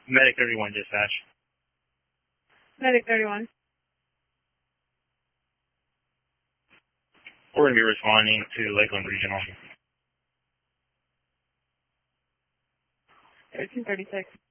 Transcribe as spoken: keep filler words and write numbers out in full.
Medic thirty-one dispatch. Medic thirty-one. We're going to be responding to Lakeland Regional. thirteen thirty-six.